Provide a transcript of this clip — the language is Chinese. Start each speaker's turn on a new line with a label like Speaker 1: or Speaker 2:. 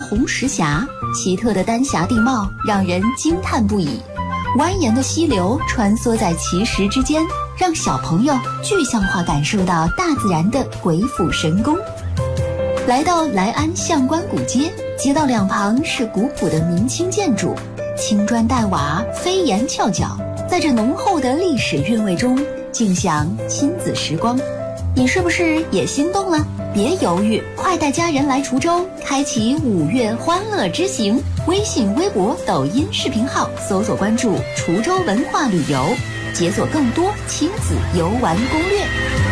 Speaker 1: 红石峡，奇特的丹霞地貌让人惊叹不已。蜿蜒的溪流穿梭在奇石之间，让小朋友具象化感受到大自然的鬼斧神工。来到莱安象关古街，街道两旁是古朴的明清建筑，青砖黛瓦，飞檐翘角，在这浓厚的历史韵味中静享亲子时光。你是不是也心动了？别犹豫，快带家人来滁州，开启5月欢乐之行。微信、微博、抖音视频号搜索关注滁州文化旅游，解锁更多亲子游玩攻略。